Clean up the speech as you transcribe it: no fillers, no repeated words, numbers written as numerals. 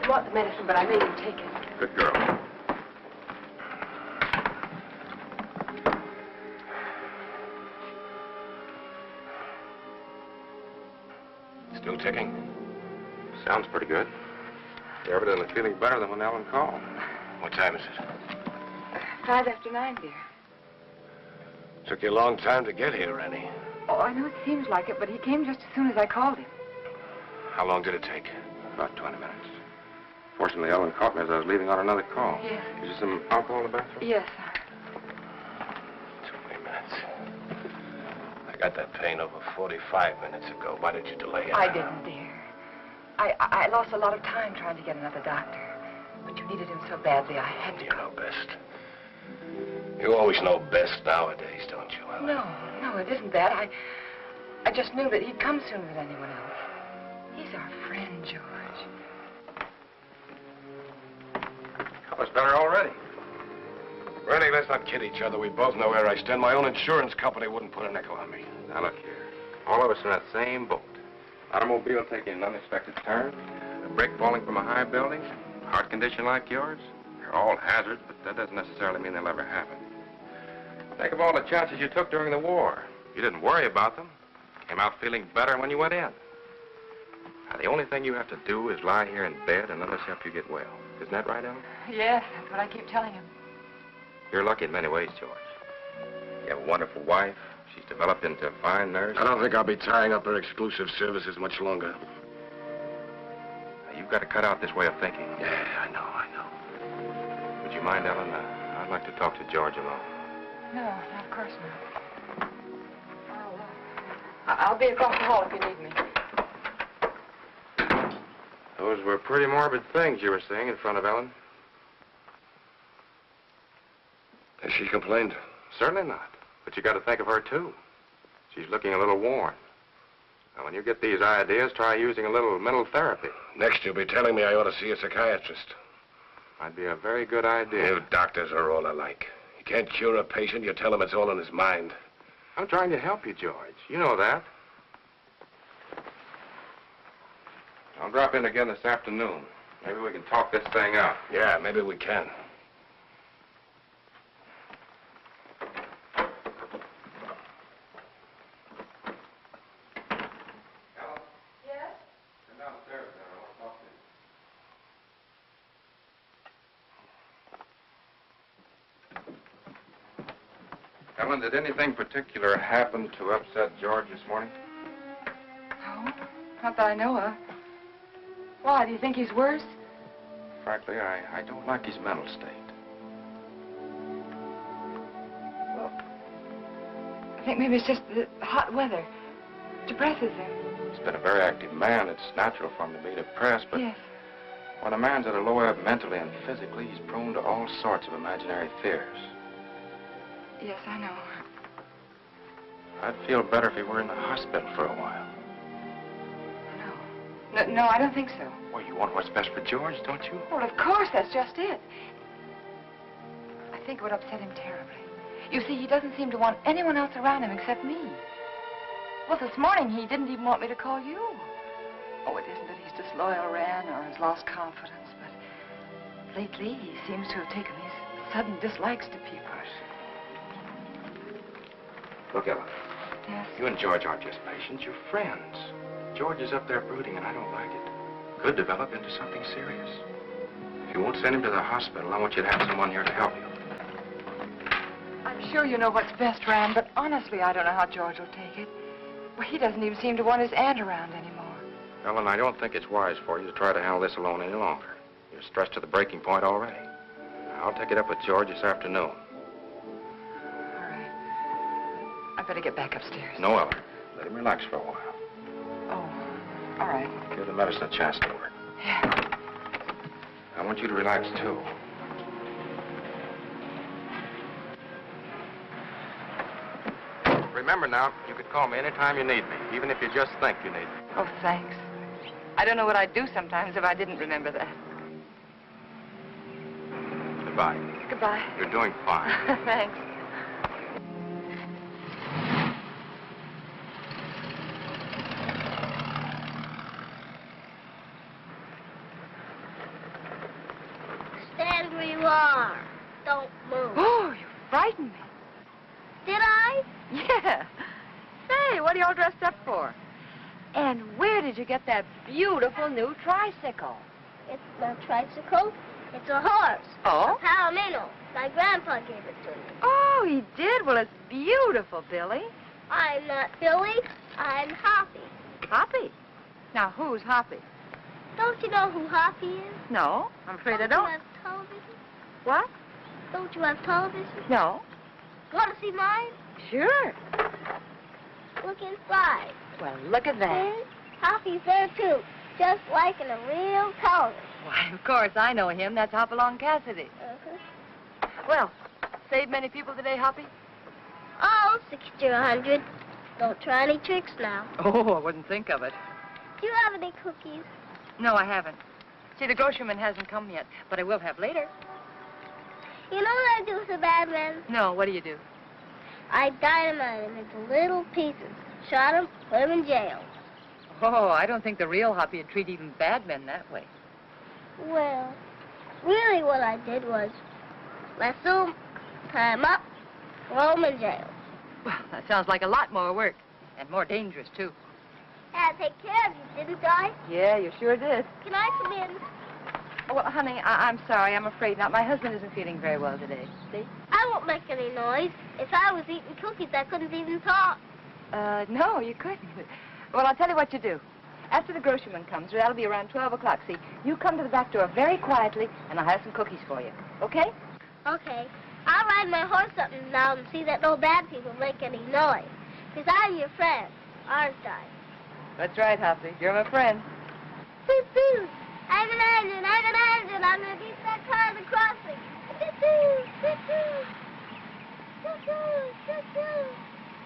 want the medicine, but I made him take it. Good girl. Still ticking? Sounds pretty good. You're evidently feeling better than when Ellen called. What time is it? 5 after 9, dear. Took you a long time to get here, Annie. Oh, I know it seems like it, but he came just as soon as I called him. How long did it take? About 20 minutes. Fortunately, Ellen caught me as I was leaving on another call. Yes. Is there some alcohol in the bathroom? Yes, sir. 20 minutes. I got that pain over 45 minutes ago. Why did you delay it? I didn't, dear. I lost a lot of time trying to get another doctor. But you needed him so badly, I had to. You know best. You always know best nowadays, don't you, Ellen? No, it isn't that. I just knew that he'd come sooner than anyone else. He's our friend, George. I was better already. Rennie, let's not kid each other. We both know where I stand. My own insurance company wouldn't put a nickel on me. Now, look here. All of us in that same boat. Automobile taking an unexpected turn, a brick falling from a high building, heart condition like yours. They're all hazards, but that doesn't necessarily mean they'll ever happen. Think of all the chances you took during the war. You didn't worry about them. Came out feeling better when you went in. Now, the only thing you have to do is lie here in bed and let us help you get well. Isn't that right, Ellen? Yes, that's what I keep telling him. You're lucky in many ways, George. You have a wonderful wife. She's developed into a fine nurse. I don't think I'll be tying up her exclusive services much longer. Now, you've got to cut out this way of thinking. Yeah, I know. Would you mind, Ellen? I'd like to talk to George alone. No, of course not. I'll be across the hall if you need me. Those were pretty morbid things you were saying in front of Ellen. Has she complained? Certainly not. But you got to think of her, too. She's looking a little worn. Now, when you get these ideas, try using a little mental therapy. Next, you'll be telling me I ought to see a psychiatrist. Might be a very good idea. You doctors are all alike. You can't cure a patient, you tell him it's all in his mind. I'm trying to help you, George. You know that. I'll drop in again this afternoon. Maybe we can talk this thing out. Yeah, maybe we can. Yes? Come downstairs there. I want to talk to you. Ellen, did anything particular happen to upset George this morning? No, not that I know of. Why, do you think he's worse? Frankly, I don't like his mental state. Well, I think maybe it's just the hot weather. Depresses him. He's been a very active man. It's natural for him to be depressed, but Yes. when a man's at a low ebb mentally and physically, he's prone to all sorts of imaginary fears. Yes, I know. I'd feel better if he were in the hospital for a while. No, I don't think so. Well, you want what's best for George, don't you? Well, of course, that's just it. I think it would upset him terribly. You see, he doesn't seem to want anyone else around him except me. Well, this morning, he didn't even want me to call you. Oh, it isn't that he's disloyal, Ran, or has lost confidence, but lately, he seems to have taken these sudden dislikes to people. Look, Ellen. Yes? You and George aren't just patients, you're friends. George is up there brooding, and I don't like it. Could develop into something serious. If you won't send him to the hospital, I want you to have someone here to help you. I'm sure you know what's best, Ran, but honestly, I don't know how George will take it. Well, he doesn't even seem to want his aunt around anymore. Ellen, I don't think it's wise for you to try to handle this alone any longer. You're stressed to the breaking point already. I'll take it up with George this afternoon. All right. I better get back upstairs. No, Ellen. Let him relax for a while. Oh, all right. Give the medicine a chance to work. Yeah. I want you to relax, too. Remember now, you could call me anytime you need me, even if you just think you need me. Oh, thanks. I don't know what I'd do sometimes if I didn't remember that. Goodbye. Goodbye. You're doing fine. Thanks. where you are. Don't move. Oh, you frightened me. Did I? Yeah. Say, what are you all dressed up for? And where did you get that beautiful new tricycle? It's not a tricycle. It's a horse. Oh? A Palomino. My grandpa gave it to me. Oh, he did? Well, it's beautiful, Billy. I'm not Billy. I'm Hoppy. Hoppy? Now, who's Hoppy? Don't you know who Hoppy is? No, I'm afraid I You don't. have television? What? Don't you have television? No. Want to see mine? Sure. Look inside. Well, look at that. See? Hoppy's there, too. Just like in a real television. Why, of course, I know him. That's Hopalong Cassidy. Uh-huh. Well, saved many people today, Hoppy? Oh, 60 or 100. Don't try any tricks now. Oh, I wouldn't think of it. Do you have any cookies? No, I haven't. See, the grocerman hasn't come yet, but I will have later. You know what I do with a bad man? No, what do you do? I dynamite him into little pieces. Shot him, put him in jail. Oh, I don't think the real Hoppy would treat even bad men that way. Well, really what I did was lasso him, tie him up, throw him in jail. Well, that sounds like a lot more work, and more dangerous, too. Had to take care of you, didn't I? Yeah, you sure did. Can I come in? Oh, well, honey, I'm sorry. I'm afraid not. My husband isn't feeling very well today. See? I won't make any noise. If I was eating cookies, I couldn't even talk. No, you couldn't. Well, I'll tell you what you do. After the grocerman comes, that'll be around 12 o'clock, see? You come to the back door very quietly, and I'll have some cookies for you. Okay? Okay. I'll ride my horse up and down and see that no bad people make any noise. Because I'm your friend, aren't I? That's right, Hoppy. You're my friend. Beep, beep. I'm an engine. I'm going to beat that car in the crossing.